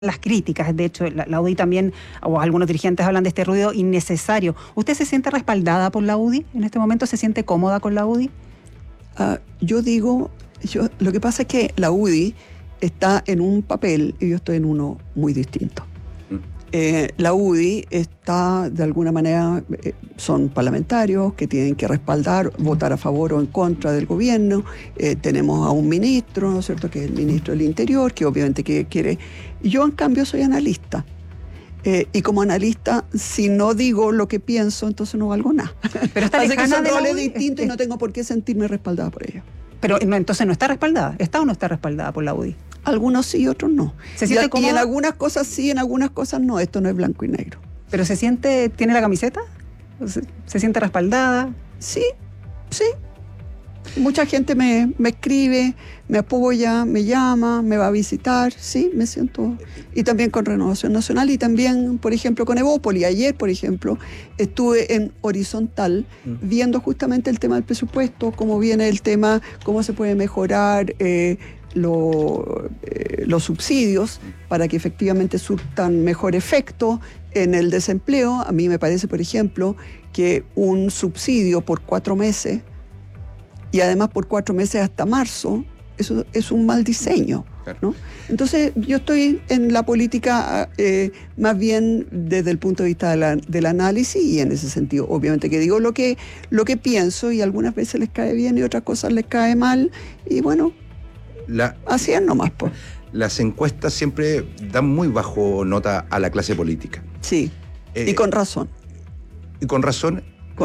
las críticas. De hecho, la UDI también, o algunos dirigentes hablan de este ruido innecesario. ¿Usted se siente respaldada por la UDI en este momento? ¿Se siente cómoda con la UDI? Lo que pasa es que la UDI está en un papel y yo estoy en uno muy distinto. La UDI está, de alguna manera, son parlamentarios que tienen que respaldar, votar a favor o en contra del gobierno. Tenemos a un ministro, ¿no es cierto?, que es el ministro del Interior, que obviamente quiere. Yo, en cambio, soy analista. Y como analista, si no digo lo que pienso, entonces no valgo nada. Pero está Así que son roles UDI, distintos y no tengo por qué sentirme respaldada por ellos. Pero no, entonces no está respaldada. ¿Está o no está respaldada por la UDI? Algunos sí y otros no. ¿Se siente cómoda? Y en algunas cosas sí, en algunas cosas no. Esto no es blanco y negro. ¿Pero se siente, tiene la camiseta? ¿Se siente respaldada? Sí, sí. Mucha gente me escribe, me apoya, me llama, me va a visitar. Sí, me siento. Y también con Renovación Nacional y también, por ejemplo, con Evópoli. Ayer, por ejemplo, estuve en Horizontal viendo justamente el tema del presupuesto, cómo viene el tema, cómo se puede mejorar los subsidios para que efectivamente surtan mejor efecto en el desempleo. A mí me parece, por ejemplo, que un subsidio por 4 meses y además por 4 meses hasta marzo, eso es un mal diseño, ¿no? Entonces yo estoy en la política más bien desde el punto de vista del análisis, y en ese sentido obviamente que digo lo que pienso, y algunas veces les cae bien y otras cosas les cae mal, y bueno, así es nomás, pues. Las encuestas siempre dan muy bajo nota a la clase política. Sí, y con razón. Y con razón.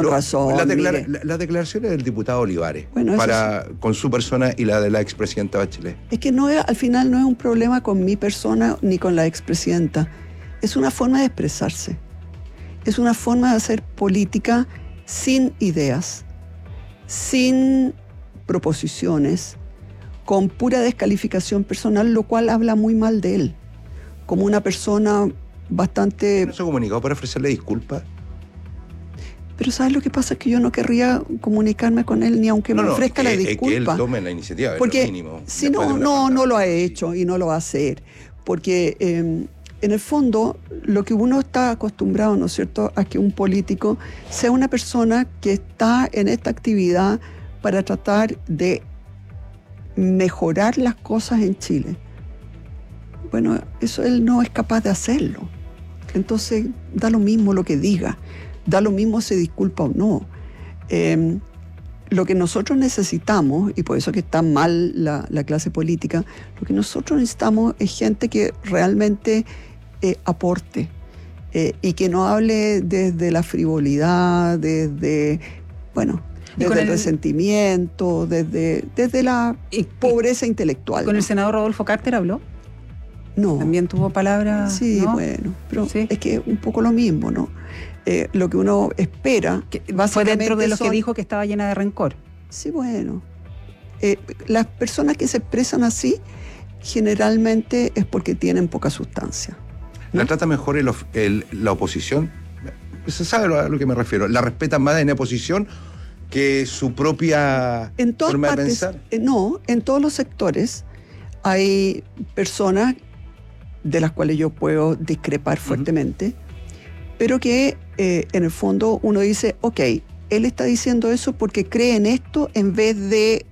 Las declaraciones del diputado Olivares, bueno, con su persona y la de la expresidenta Bachelet. Es que al final no es un problema con mi persona ni con la expresidenta. Es una forma de expresarse. Es una forma de hacer política sin ideas, sin proposiciones, con pura descalificación personal, lo cual habla muy mal de él, como una persona bastante... ¿No se ha comunicado para ofrecerle disculpas? Pero ¿sabes lo que pasa? Es que yo no querría comunicarme con él ni aunque me ofrezca la disculpa. Que él tome la iniciativa, porque es lo mínimo. Si no lo ha hecho y no lo va a hacer. Porque en el fondo lo que uno está acostumbrado, ¿no es cierto?, a que un político sea una persona que está en esta actividad para tratar de mejorar las cosas en Chile. Bueno, eso él no es capaz de hacerlo. Entonces da lo mismo lo que diga. Da lo mismo si disculpa o no. Lo que nosotros necesitamos, y por eso que está mal la clase política, lo que nosotros necesitamos es gente que realmente aporte y que no hable desde la frivolidad, desde el resentimiento, desde la pobreza intelectual. ¿Con el senador Rodolfo Carter habló? No. ¿También tuvo palabras? Sí, ¿no? Bueno, pero ¿Sí? Es que un poco lo mismo, ¿no? Lo que uno espera... Fue dentro de lo que dijo que estaba llena de rencor. Sí, bueno. Las personas que se expresan así, generalmente es porque tienen poca sustancia, ¿no? ¿La trata mejor la oposición? ¿Se sabe a lo que me refiero? ¿La respetan más en la oposición que su propia forma de pensar? No, en todos los sectores hay personas de las cuales yo puedo discrepar fuertemente, pero que en el fondo uno dice, ok, él está diciendo eso porque cree en esto en vez de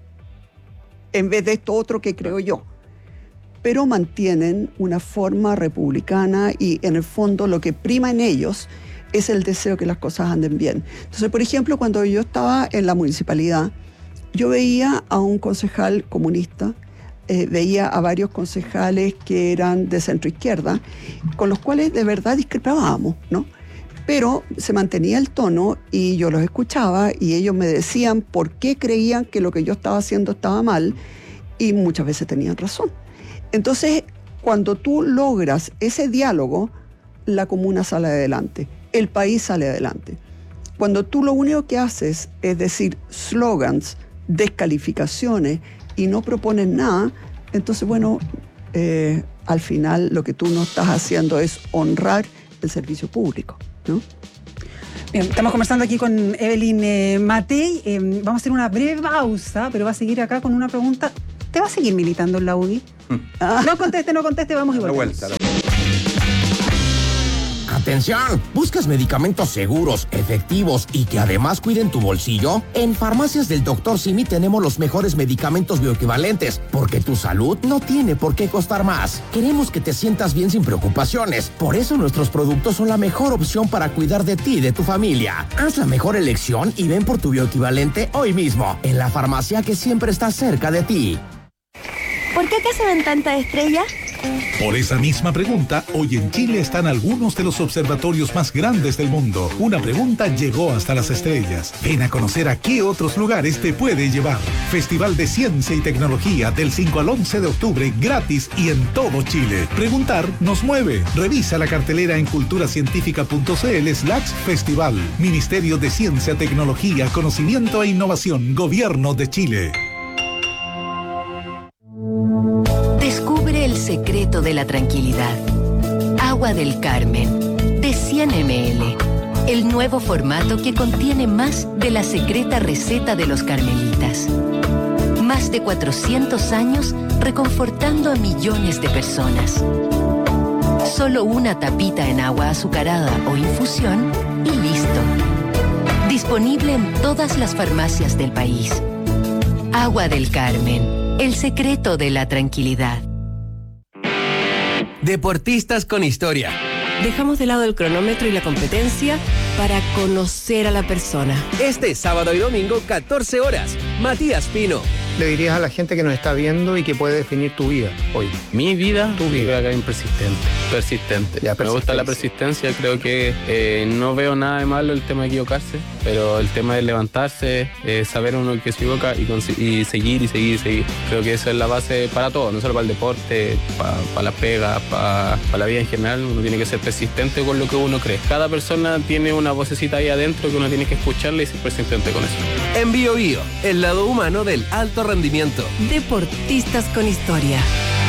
esto otro que creo yo. Pero mantienen una forma republicana y en el fondo lo que prima en ellos es el deseo que las cosas anden bien. Entonces, por ejemplo, cuando yo estaba en la municipalidad, yo veía a un concejal comunista, veía a varios concejales que eran de centro izquierda, con los cuales de verdad discrepábamos, ¿no? Pero se mantenía el tono y yo los escuchaba y ellos me decían por qué creían que lo que yo estaba haciendo estaba mal, y muchas veces tenían razón. Entonces, cuando tú logras ese diálogo, la comuna sale adelante, el país sale adelante. Cuando tú lo único que haces es decir slogans, descalificaciones y no propones nada, entonces al final lo que tú no estás haciendo es honrar el servicio público, ¿no? Bien, estamos conversando aquí con Evelyn Matei. Vamos a hacer una breve pausa, pero va a seguir acá con una pregunta. ¿Te va a seguir militando en la UDI? No conteste, vamos y La volvemos. vuelta. Atención, ¿buscas medicamentos seguros, efectivos y que además cuiden tu bolsillo? En Farmacias del Dr. Simi tenemos los mejores medicamentos bioequivalentes, porque tu salud no tiene por qué costar más. Queremos que te sientas bien sin preocupaciones. Por eso nuestros productos son la mejor opción para cuidar de ti y de tu familia. Haz la mejor elección y ven por tu bioequivalente hoy mismo, en la farmacia que siempre está cerca de ti. ¿Por qué acá se ven tantas estrellas? Por esa misma pregunta, hoy en Chile están algunos de los observatorios más grandes del mundo. Una pregunta llegó hasta las estrellas. Ven a conocer a qué otros lugares te puede llevar. Festival de Ciencia y Tecnología del 5 al 11 de octubre, gratis y en todo Chile. Preguntar nos mueve. Revisa la cartelera en culturacientífica.cl/festival. Ministerio de Ciencia, Tecnología, Conocimiento e Innovación, Gobierno de Chile. Descubre el secreto de la tranquilidad. Agua del Carmen, de 100 ml. El nuevo formato que contiene más de la secreta receta de los carmelitas. Más de 400 años reconfortando a millones de personas. Solo una tapita en agua azucarada o infusión y listo. Disponible en todas las farmacias del país. Agua del Carmen. El secreto de la tranquilidad. Deportistas con historia. Dejamos de lado el cronómetro y la competencia para conocer a la persona. Este sábado y domingo, 14 horas. Matías Pino. Le dirías a la gente que nos está viendo y que puede definir tu vida hoy? Mi vida, tu vida. Creo que es persistente. Ya, me gusta la persistencia, creo que no veo nada de malo el tema de equivocarse, pero el tema de levantarse, saber uno que se equivoca y seguir. Creo que esa es la base para todo, no solo para el deporte, para la pega, para la vida en general. Uno tiene que ser persistente con lo que uno cree. Cada persona tiene una vocecita ahí adentro que uno tiene que escucharla y ser persistente con eso. En Bio Bio, el lado humano del alto rendimiento. Deportistas con historia.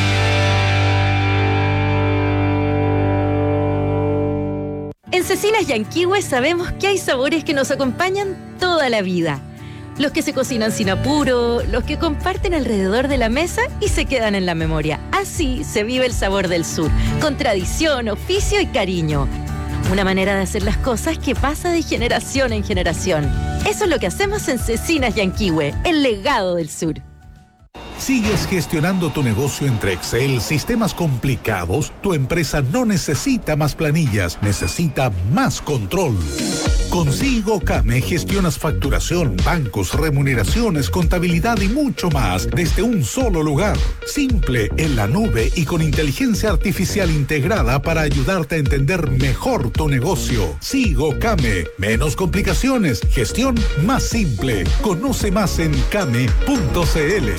En Cecinas Yanquihue sabemos que hay sabores que nos acompañan toda la vida. Los que se cocinan sin apuro, los que comparten alrededor de la mesa y se quedan en la memoria. Así se vive el sabor del sur, con tradición, oficio y cariño. Una manera de hacer las cosas que pasa de generación en generación. Eso es lo que hacemos en Cecinas Yanquihue, el legado del sur. ¿Sigues gestionando tu negocio entre Excel, sistemas complicados? Tu empresa no necesita más planillas, necesita más control. Con SIGOCAME gestionas facturación, bancos, remuneraciones, contabilidad y mucho más desde un solo lugar. Simple, en la nube y con inteligencia artificial integrada para ayudarte a entender mejor tu negocio. SIGOCAME, menos complicaciones, gestión más simple. Conoce más en came.cl.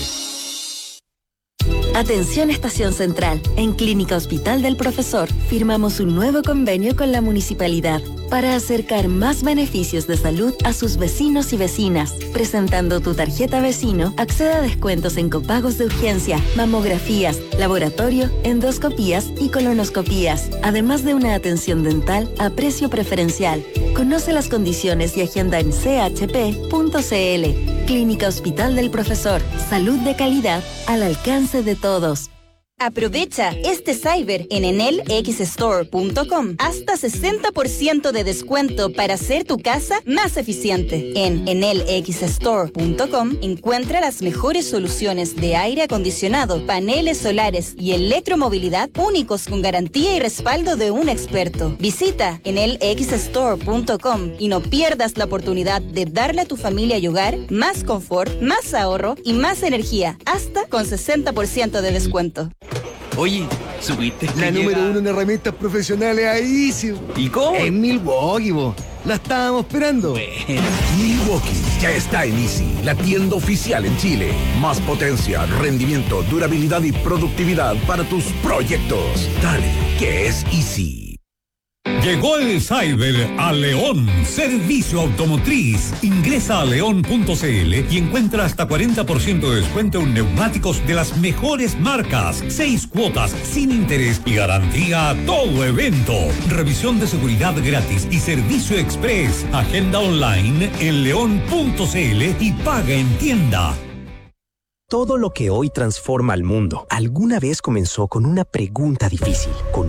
Atención Estación Central. En Clínica Hospital del Profesor firmamos un nuevo convenio con la municipalidad para acercar más beneficios de salud a sus vecinos y vecinas. Presentando tu tarjeta vecino, accede a descuentos en copagos de urgencia, mamografías, laboratorio, endoscopías y colonoscopías, además de una atención dental a precio preferencial. Conoce las condiciones y agenda en chp.cl. Clínica Hospital del Profesor. Salud de calidad al alcance de todos. Aprovecha este cyber en enelxstore.com. Hasta 60% de descuento para hacer tu casa más eficiente. En enelxstore.com encuentra las mejores soluciones de aire acondicionado, paneles solares y electromovilidad únicos con garantía y respaldo de un experto. Visita enelxstore.com y no pierdas la oportunidad de darle a tu familia y hogar más confort, más ahorro y más energía, hasta con 60% de descuento. Oye, ¿subiste la número 1 en herramientas profesionales ahí, sí. ¿Y cómo? En Milwaukee, bo. La estábamos esperando. Milwaukee ya está en Easy, la tienda oficial en Chile. Más potencia, rendimiento, durabilidad y productividad para tus proyectos. Dale, que es Easy. Llegó el Cyber a León, servicio automotriz. Ingresa a león.cl y encuentra hasta 40% de descuento en neumáticos de las mejores marcas. 6 cuotas sin interés y garantía a todo evento. Revisión de seguridad gratis y servicio express. Agenda online en león.cl y paga en tienda. Todo lo que hoy transforma al mundo alguna vez comenzó con una pregunta difícil.